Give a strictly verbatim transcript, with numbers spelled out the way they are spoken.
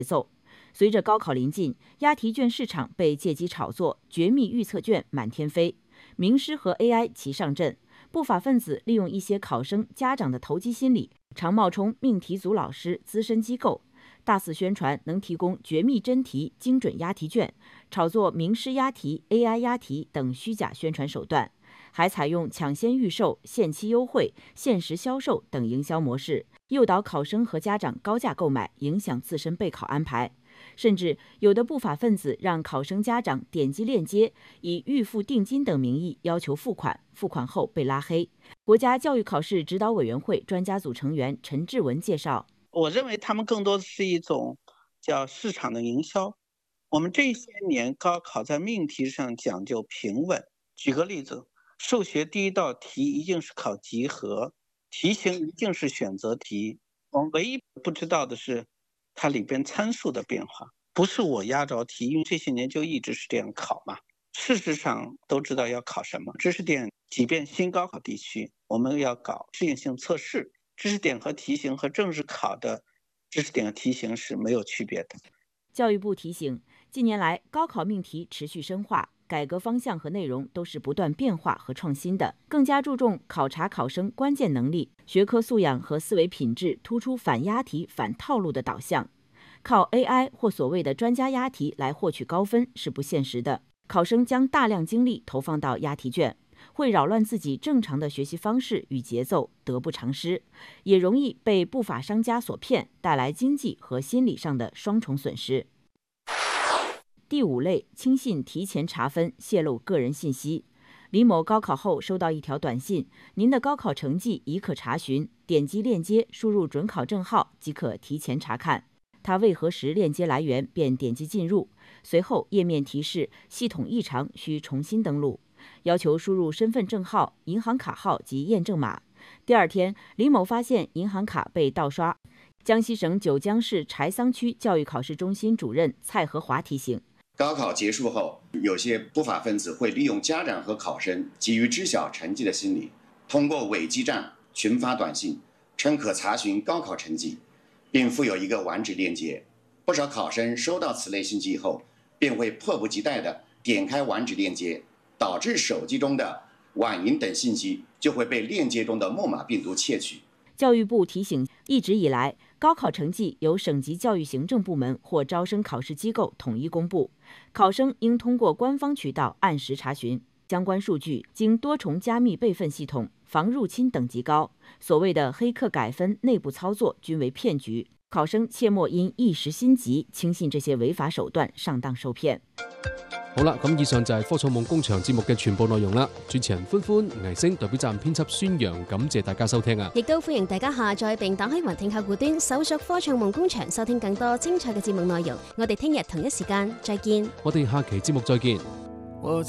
奏。随着高考临近，押题卷市场被借机炒作，绝密预测卷满天飞，名师和 A I 齐上阵。不法分子利用一些考生、家长的投机心理，常冒充命题组老师、资深机构，大肆宣传能提供绝密真题、精准押题卷，炒作名师押题、A I 押题等虚假宣传手段，还采用抢先预售、限期优惠、限时销售等营销模式，诱导考生和家长高价购买，影响自身备考安排。甚至有的不法分子让考生家长点击链接，以预付定金等名义要求付款，付款后被拉黑。国家教育考试指导委员会专家组成员陈志文介绍， 我认为他们更多的是一种叫市场的营销。我们这些年高考在命题上讲究平稳。举个例子，数学第一道题一定是考集合，题型一定是选择题。我们唯一不知道的是它里边参数的变化，不是我压着题，因为这些年就一直是这样考嘛。事实上都知道要考什么。知识点，即便新高考地区，我们要搞适应性测试，知识点和题型和正式考的知识点和题型是没有区别的。 教育部提醒，近年来高考命题持续深化，改革方向和内容都是不断变化和创新的，更加注重考察考生关键能力、学科素养和思维品质，突出反押题、反套路的导向。靠 A I 或所谓的专家押题来获取高分是不现实的。考生将大量精力投放到押题卷，会扰乱自己正常的学习方式与节奏，得不偿失，也容易被不法商家所骗，带来经济和心理上的双重损失。第五类，轻信提前查分、泄露个人信息。李某高考后收到一条短信，您的高考成绩已可查询，点击链接输入准考证号即可提前查看。他未核实链接来源，便点击进入，随后页面提示系统异常，需重新登录，要求输入身份证号、银行卡号及验证码。第二天，李某发现银行卡被盗刷。江西省九江市柴桑区教育考试中心主任蔡和华提醒， 高考结束后，有些不法分子会利用家长和考生急于知晓成绩的心理，通过伪基站群发短信，称可查询高考成绩，并附有一个网址链接。不少考生收到此类信息以后，便会迫不及待地点开网址链接，导致手机中的网银等信息就会被链接中的木马病毒窃取。 教育部提醒，一直以来，高考成绩由省级教育行政部门或招生考试机构统一公布，考生应通过官方渠道按时查询。相关数据经多重加密备份系统，防入侵等级高，所谓的黑客改分、内部操作均为骗局。考生切莫因一时心急轻信这些违法手段，上當受騙。 好啦，咁以上就係科創夢工場節目嘅全部內容啦。主持人歡歡、倪星代表站編輯孫陽，感謝大家收聽啊！ 亦都歡迎大家下載並打開雲聽客戶端，搜索科創夢工場，收聽更多精彩嘅節目內容。我哋聽日同一時間再見。 我哋下期節目再見。